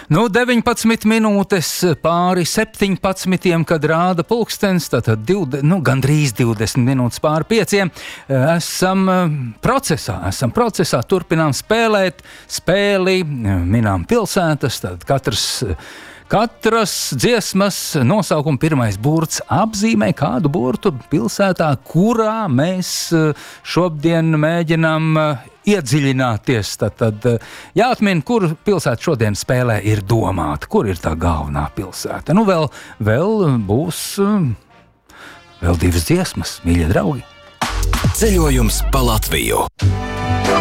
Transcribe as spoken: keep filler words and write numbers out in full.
Nu, deviņpadsmit minūtes pāri septiņpadsmitiem, kad rāda pulkstens, tātad divde, nu, gandrīz divdesmit minūtes pāri pieciem. Esam procesā, esam procesā, turpinām spēlēt spēli, minām pilsētas, tad katrs... Katras dziesmas nosaukuma pirmais burts apzīmē kādu burtu pilsētā, kurā mēs šodien mēģinām iedziļināties. Tad, tad jāatmin, kur pilsēta šodien spēlē ir domāta, kur ir tā galvenā pilsēta. Nu, vēl, vēl būs vēl divas dziesmas, mīļie draugi. Ceļojums pa Latviju.